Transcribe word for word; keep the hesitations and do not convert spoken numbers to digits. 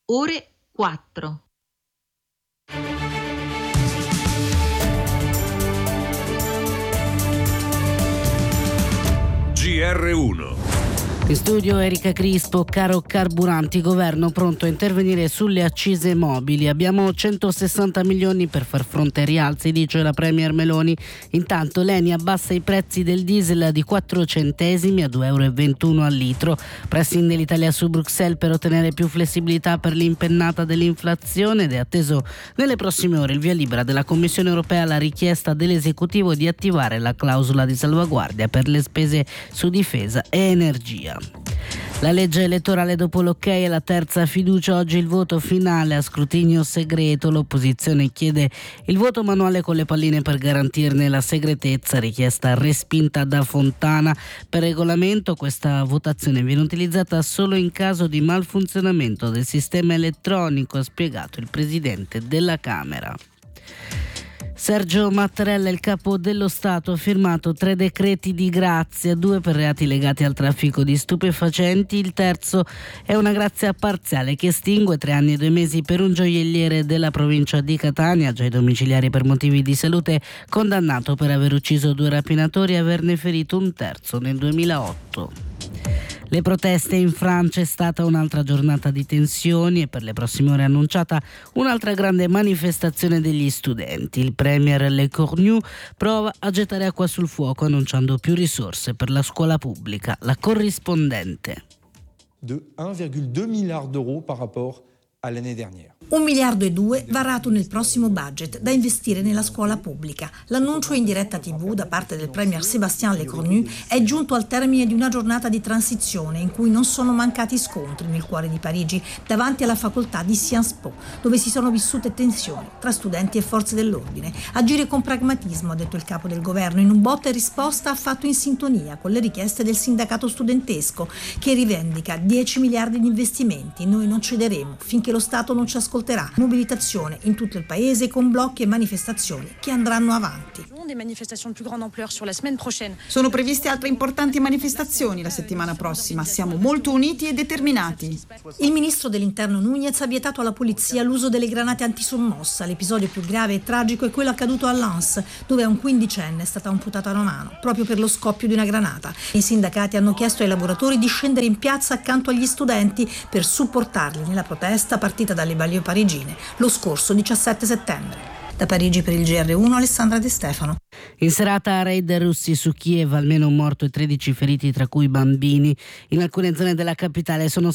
ore quattro. G R uno. In studio Erika Crispo. Caro carburanti, governo pronto a intervenire sulle accise mobili. Abbiamo centosessanta milioni per far fronte ai rialzi, dice la premier Meloni. Intanto l'Eni abbassa i prezzi del diesel di quattro centesimi a due virgola ventuno euro al litro. Pressing dell'Italia su Bruxelles per ottenere più flessibilità per l'impennata dell'inflazione, ed è atteso nelle prossime ore il via libera della Commissione europea alla richiesta dell'esecutivo di attivare la clausola di salvaguardia per le spese su difesa e energia. La legge elettorale dopo l'ok e la terza fiducia, oggi il voto finale a scrutinio segreto. L'opposizione chiede il voto manuale con le palline per garantirne la segretezza, richiesta respinta da Fontana. Per regolamento questa votazione viene utilizzata solo in caso di malfunzionamento del sistema elettronico, ha spiegato il presidente della Camera. Sergio Mattarella, il capo dello Stato, ha firmato tre decreti di grazia, due per reati legati al traffico di stupefacenti, il terzo è una grazia parziale che estingue tre anni e due mesi per un gioielliere della provincia di Catania, già ai domiciliari per motivi di salute, condannato per aver ucciso due rapinatori e averne ferito un terzo nel duemilaotto. Le proteste in Francia, è stata un'altra giornata di tensioni e per le prossime ore è annunciata un'altra grande manifestazione degli studenti. Il premier Le Cornu prova a gettare acqua sul fuoco annunciando più risorse per la scuola pubblica. La corrispondente. De un virgola due miliardi di euro par rapport all'année dernière. Un miliardo e due varato nel prossimo budget da investire nella scuola pubblica. L'annuncio in diretta tivù da parte del premier Sébastien Lecornu è giunto al termine di una giornata di transizione in cui non sono mancati scontri nel cuore di Parigi, davanti alla facoltà di Sciences Po, dove si sono vissute tensioni tra studenti e forze dell'ordine. Agire con pragmatismo, ha detto il capo del governo, in un botta e risposta affatto in sintonia con le richieste del sindacato studentesco, che rivendica dieci miliardi di investimenti. Noi non cederemo finché lo Stato non ci ascolterà. Mobilitazione in tutto il paese con blocchi e manifestazioni che andranno avanti. Sono previste altre importanti manifestazioni la settimana prossima. Siamo molto uniti e determinati. Il ministro dell'Interno Núñez ha vietato alla polizia l'uso delle granate antisommossa. L'episodio più grave e tragico è quello accaduto a Lens, dove a un quindicenne è stata amputata una mano proprio per lo scoppio di una granata. I sindacati hanno chiesto ai lavoratori di scendere in piazza accanto agli studenti per supportarli nella protesta partita dalle banlieue parigine lo scorso diciassette settembre. Da Parigi per il G R uno, Alessandra De Stefano. In serata raid russi su Kiev, almeno un morto e tredici feriti, tra cui bambini. In alcune zone della capitale sono